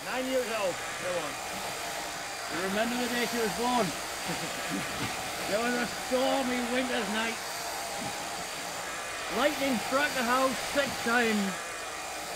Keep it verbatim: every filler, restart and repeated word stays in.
Nine years old. Go on. You remember the day she was born? There was a stormy winter's night. Lightning struck the house six times.